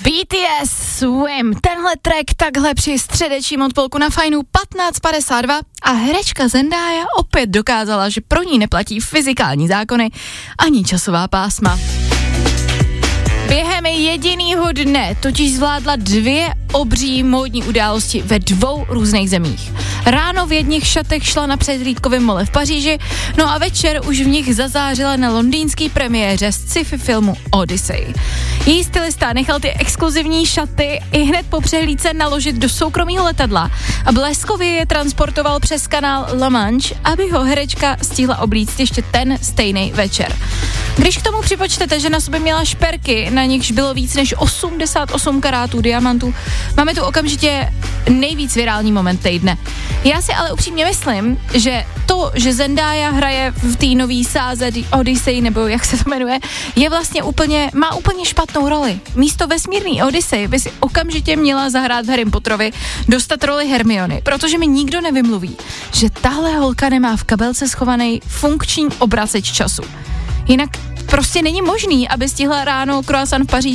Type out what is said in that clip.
BTS Swim, tenhle track takhle při středečním odpolku na Fajnu 15:52 a herečka Zendaya opět dokázala, že pro ní neplatí fyzikální zákony ani časová pásma. Během jedinýho dne totiž zvládla 2 obří módní události ve 2 různých zemích. Ráno v jedných šatech šla na přehlídkovém mole v Paříži, no a večer už v nich zazářila na londýnské premiéře sci-fi filmu Odyssey. Její stylista nechal ty exkluzivní šaty i hned po přehlídce naložit do soukromého letadla a bleskově je transportoval přes kanál La Manche, aby ho herečka stihla oblíct ještě ten stejný večer. Když k tomu připočtete, že na sobě měla šperky, na nichž bylo víc než 88 karátů diamantů, máme tu okamžitě nejvíc virální moment týdne. Já si ale upřímně myslím, že to, že Zendaya hraje v té nový sáze Odyssey, nebo jak se to jmenuje, je vlastně má úplně špatnou roli. Místo vesmírný Odyssey by si okamžitě měla zahrát v Harrym Potterovi, dostat roli Hermiony, protože mi nikdo nevymluví, že tahle holka nemá v kabelce schovaný funkční obraceč času. Jinak prostě není možný, aby stihla ráno croissant v Paříži